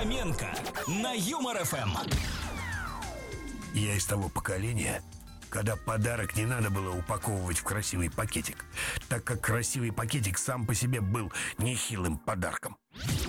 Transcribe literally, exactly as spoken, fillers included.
Фоменко на Юмор эф эм. Я из того поколения, когда подарок не надо было упаковывать в красивый пакетик, так как красивый пакетик сам по себе был нехилым подарком.